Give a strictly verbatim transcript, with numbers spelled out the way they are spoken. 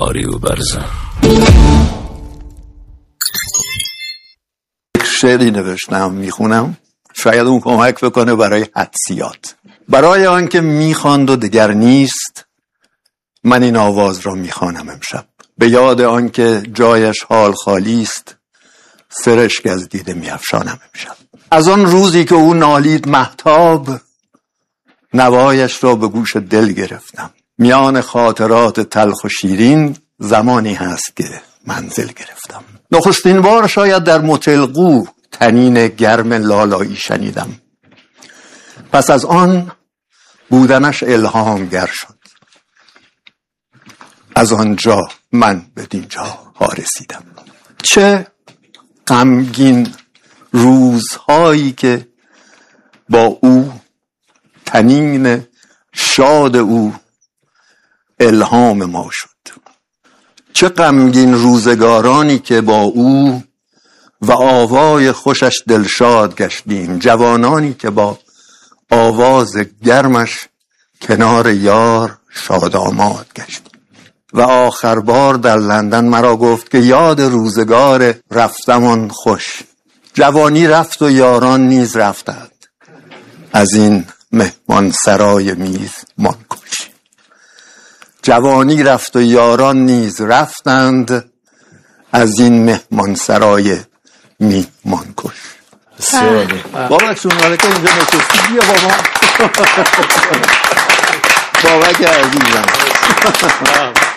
آری و برزن. یک شعری نوشتم میخونم، شاید اون کمک بکنه برای حدسیات. برای آنکه میخواند و دگر نیست، من این آواز را میخوانم امشب. به یاد آنکه جایش حال خالی است، سرشک از دیده میافشانم امشب. از آن روزی که او نالید مهتاب، نوایش را به گوش دل گرفتم. میان خاطرات تلخ و شیرین، زمانی هست که منزل گرفتم. نخستین بار شاید در متلقو تنین گرم لالایی شنیدم. پس از آن بودنش الهامگر شد. از آنجا من به دینجا ها رسیدم. چه غمگین روزهایی که با او، تنین شاد او، الهام ما شد. چه غمگین روزگارانی که با او و آوای خوشش دلشاد گشتیم. جوانانی که با آواز گرمش کنار یار شاداماد گشتیم. و آخر بار در لندن مرا گفت که یاد روزگار رفتمان خوش. جوانی رفت و یاران نیز رفتند، از این مهمان سرای میز مان کش. جوانی رفت و یاران نیز رفتند، از این مهمان سرای میهمان کش. بابا چون حالا که اینجا نشستی بیا بابا. بابا که عزیزم.